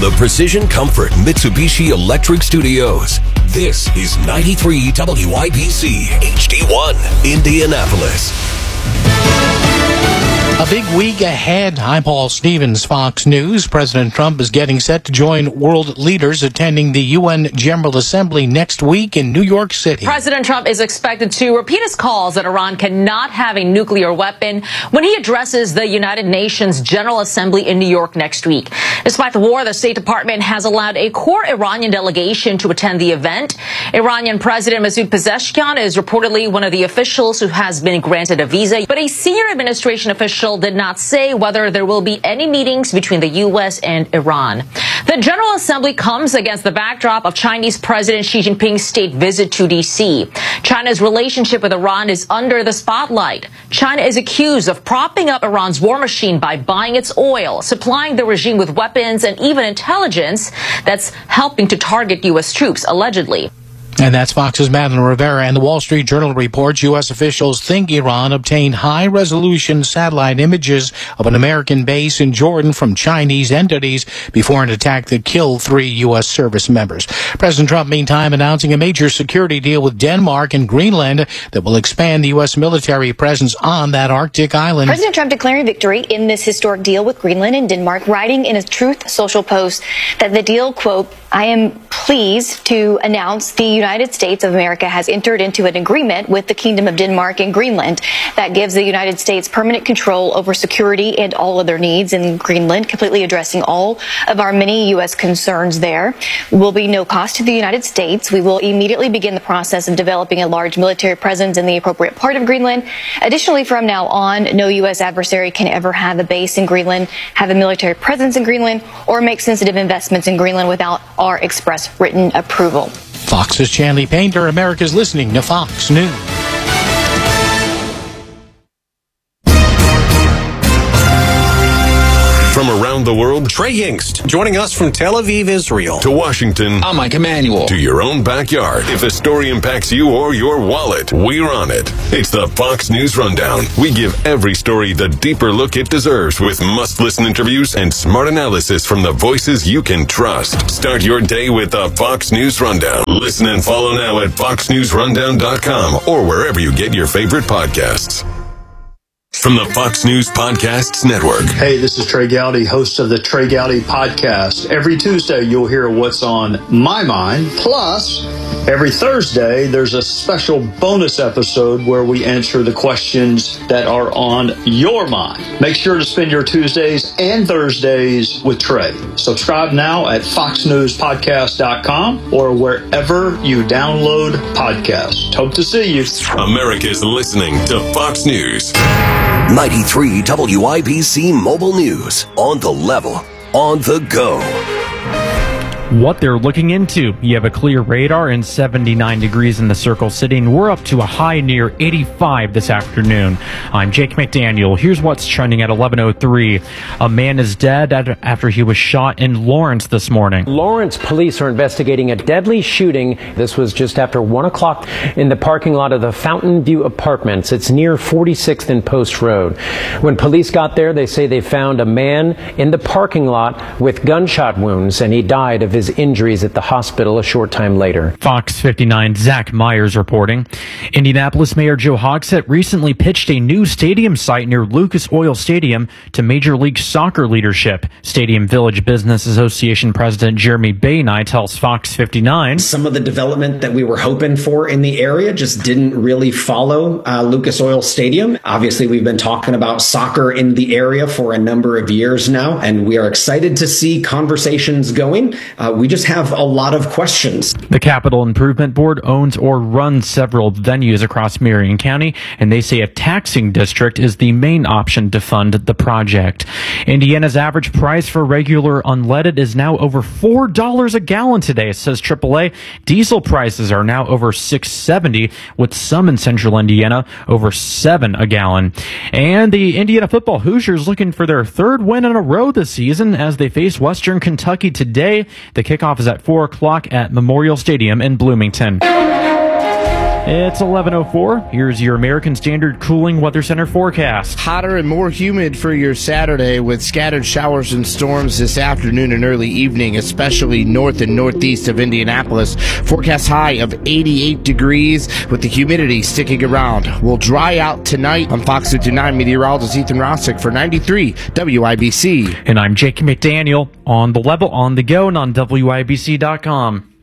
the Precision Comfort Mitsubishi Electric Studios, this is 93 WIBC HD1, Indianapolis. A big week ahead. I'm Paul Stevens, Fox News. President Trump is getting set to join world leaders attending the UN General Assembly next week in New York City. President Trump is expected to repeat his calls that Iran cannot have a nuclear weapon when he addresses the United Nations General Assembly in New York next week. Despite the war, the State Department has allowed a core Iranian delegation to attend the event. Iranian President Masoud Pezeshkian is reportedly one of the officials who has been granted a visa, but a senior administration official did not say whether there will be any meetings between the U.S. and Iran. The General Assembly comes against the backdrop of Chinese President Xi Jinping's state visit to D.C. China's relationship with Iran is under the spotlight. China is accused of propping up Iran's war machine by buying its oil, supplying the regime with weapons and even intelligence that's helping to target U.S. troops, allegedly. And that's Fox's Madeline Rivera. And the Wall Street Journal reports U.S. officials think Iran obtained high-resolution satellite images of an American base in Jordan from Chinese entities before an attack that killed 3 U.S. service members. President Trump, meantime, announcing a major security deal with Denmark and Greenland that will expand the U.S. military presence on that Arctic island. President Trump declaring victory in this historic deal with Greenland and Denmark, writing in a Truth Social post that the deal, quote, "I am pleased to announce the United States of America has entered into an agreement with the Kingdom of Denmark and Greenland that gives the United States permanent control over security and all other needs in Greenland, completely addressing all of our many U.S. concerns there. Will be no cost to the United States. We will immediately begin the process of developing a large military presence in the appropriate part of Greenland. Additionally, from now on, no U.S. adversary can ever have a base in Greenland, have a military presence in Greenland, or make sensitive investments in Greenland without our express written approval." Fox's Chanley Painter. America's listening to Fox News. From around the world, Trey Yingst, joining us from Tel Aviv, Israel. to Washington, I'm Mike Emanuel. to your own backyard. If a story impacts you or your wallet, we're on it. It's the Fox News Rundown. We give every story the deeper look it deserves with must-listen interviews and smart analysis from the voices you can trust. Start your day with the Fox News Rundown. Listen and follow now at foxnewsrundown.com or wherever you get your favorite podcasts. From the Fox News Podcasts Network. Hey, this is Trey Gowdy, host of the Trey Gowdy Podcast. Every Tuesday, you'll hear what's on my mind. Plus, every Thursday, there's a special bonus episode where we answer the questions that are on your mind. Make sure to spend your Tuesdays and Thursdays with Trey. Subscribe now at foxnewspodcast.com or wherever you download podcasts. Hope to see you. America's listening to Fox News. 93 WIBC Mobile News. On the level, on the go. What they're looking into. You have a clear radar and 79 degrees in the Circle City, and we're up to a high near 85 this afternoon. I'm Jake McDaniel. Here's what's trending at 11:03. A man is dead after he was shot in Lawrence this morning. Lawrence police are investigating a deadly shooting. This was just after 1 o'clock in the parking lot of the Fountain View Apartments. It's near 46th and Post Road. When police got there, they say they found a man in the parking lot with gunshot wounds, and he died of his injuries at the hospital a short time later. Fox 59's Zach Myers reporting. Indianapolis Mayor Joe Hogsett recently pitched a new stadium site near Lucas Oil Stadium to Major League Soccer leadership. Stadium Village Business Association President Jeremy Bainai tells Fox 59. Some of the development that we were hoping for in the area just didn't really follow Lucas Oil Stadium. Obviously, we've been talking about soccer in the area for a number of years now, and we are excited to see conversations going. We just have a lot of questions. The Capital Improvement Board owns or runs several venues across Marion County, and they say a taxing district is the main option to fund the project. Indiana's average price for regular unleaded is now over $4 a gallon today, says AAA. Diesel prices are now over $6.70, with some in central Indiana over $7 a gallon. And the Indiana football Hoosiers looking for their third win in a row this season as they face Western Kentucky today. The kickoff is at 4 o'clock at Memorial Stadium in Bloomington. It's 11:04. Here's your American Standard Cooling Weather Center forecast. Hotter and more humid for your Saturday with scattered showers and storms this afternoon and early evening, especially north and northeast of Indianapolis. Forecast high of 88 degrees with the humidity sticking around. We'll dry out tonight. I'm Fox 59 meteorologist Ethan Rossick for 93 WIBC. And I'm Jake McDaniel on the level, on the go, and on WIBC.com.